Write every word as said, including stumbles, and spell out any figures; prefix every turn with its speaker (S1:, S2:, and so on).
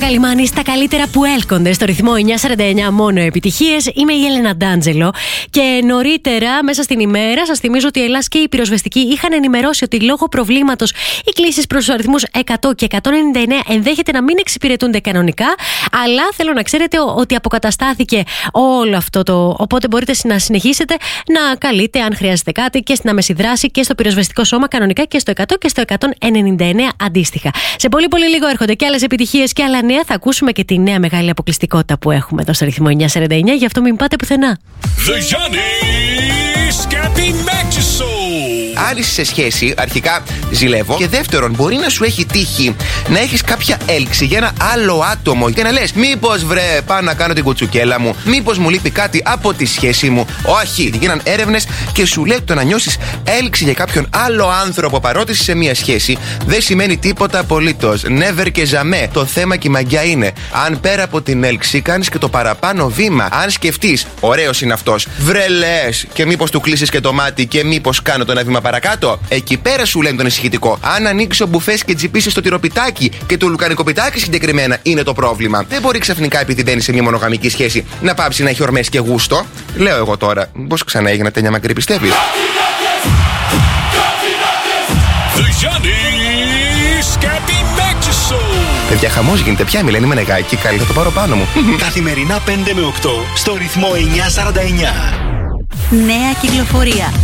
S1: Καλημάνι στα καλύτερα που έλκονται στο ρυθμό εννιά σαράντα εννιά, μόνο επιτυχίες. Είμαι η Έλενα Ντάντζελο και νωρίτερα μέσα στην ημέρα σας θυμίζω ότι η Ελλάς και η πυροσβεστική είχαν ενημερώσει ότι λόγω προβλήματος οι κλήσεις προς τους αριθμούς εκατό και εκατόν ενενήντα εννέα ενδέχεται να μην εξυπηρετούνται κανονικά, αλλά θέλω να ξέρετε ότι αποκαταστάθηκε όλο αυτό το, οπότε μπορείτε να συνεχίσετε να καλείτε αν χρειάζεται κάτι και στην άμεση δράση και στο πυροσβεστικό σώμα κανονικά και στο εκατό και στο εκατόν ενενήντα εννέα αντίστοιχα. Σε πολύ πολύ λίγο έρχονται και άλλες επιτυχίες και άλλα νέα. Θα ακούσουμε και τη νέα μεγάλη αποκλειστικότητα που έχουμε εδώ στο ρυθμό εννιά σαράντα εννιά, γι' αυτό μην πάτε πουθενά.
S2: Αν είσαι σε σχέση, αρχικά ζηλεύω. Και δεύτερον, μπορεί να σου έχει τύχει να έχεις κάποια έλξη για ένα άλλο άτομο και να λες: μήπως βρε, πάω να κάνω την κουτσουκέλα μου, μήπως μου λείπει κάτι από τη σχέση μου. Όχι, γίναν έρευνες και σου λέει το να νιώσεις έλξη για κάποιον άλλο άνθρωπο παρότι είσαι σε μια σχέση δεν σημαίνει τίποτα απολύτως. Never και jamais. Το θέμα και η μαγιά είναι αν πέρα από την έλξη κάνεις και το παραπάνω βήμα. Αν σκεφτείς, ωραίος είναι αυτός, βρε λες, και μήπως του κλείσεις και το μάτι και μήπως κάνω το ένα βήμα παρακάτω. Εκεί πέρα σου λένε τον ησυχητικό. Αν ανοίξει ο μπουφές και τζιπήσεις το τυροπιτάκι και το λουκανικοπιτάκι συγκεκριμένα είναι το πρόβλημα. Δεν μπορεί ξαφνικά επειδή μπαίνει σε μια μονογαμική σχέση να πάψει να έχει ορμές και γούστο. Λέω εγώ τώρα, πώς ξανά έγινα τέτοια μακρύ, πιστεύεις? Παιδιά, χαμός γίνεται πια, μιλάνε με νεγάκι, καλή θα το πάρω πάνω μου.
S3: Καθημερινά πέντε με οκτώ στο ρυθμό εννιά σαράντα εννιά.
S4: Νέα κυκλοφορία.